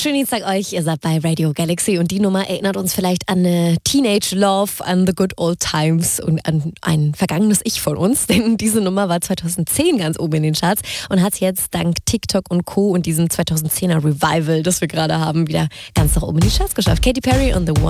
Schönen Dienstag euch, ihr seid bei Radio Galaxy und die Nummer erinnert uns vielleicht an eine Teenage Love, an the good old times und an ein vergangenes Ich von uns, denn diese Nummer war 2010 ganz oben in den Charts und hat jetzt dank TikTok und Co. und diesem 2010er Revival, das wir gerade haben, wieder ganz nach oben in die Charts geschafft. Katy Perry und The One.